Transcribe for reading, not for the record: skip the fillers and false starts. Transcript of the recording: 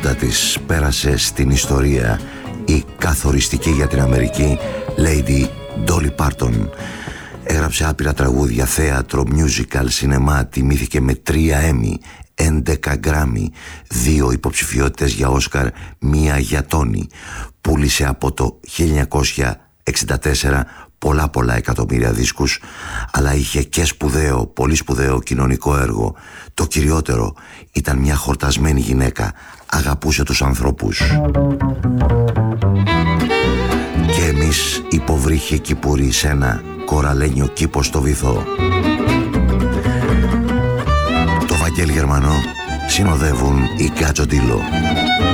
80 της πέρασε στην ιστορία η καθοριστική για την Αμερική Lady Dolly Parton. Έγραψε άπειρα τραγούδια, θέατρο, musical, σινεμά, τιμήθηκε με 3 Emmy, 11 Grammy, 2 υποψηφιότητες για Όσκαρ, 1 για Τόνι. Πούλησε από το 1964 πολλά εκατομμύρια δίσκους, αλλά είχε και πολύ σπουδαίο κοινωνικό έργο. Το κυριότερο, ήταν μια χορτασμένη γυναίκα, αγαπούσε τους ανθρώπους. Και εμείς υποβρύχε κυπουρί σε ένα κοραλένιο κήπο στο βυθό. Το Βαγγέλη Γερμανό συνοδεύουν οι Γκάτζο Ντίλο.